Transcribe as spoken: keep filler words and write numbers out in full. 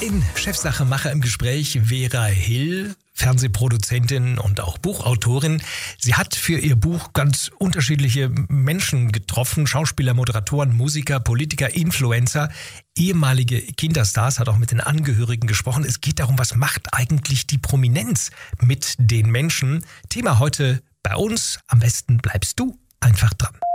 In Chefsache-Macher im Gespräch Vera Hill, Fernsehproduzentin und auch Buchautorin. Sie hat für ihr Buch ganz unterschiedliche Menschen getroffen. Schauspieler, Moderatoren, Musiker, Politiker, Influencer, ehemalige Kinderstars, hat auch mit den Angehörigen gesprochen. Es geht darum, was macht eigentlich die Prominenz mit den Menschen? Thema heute bei uns. Am besten bleibst du einfach dran.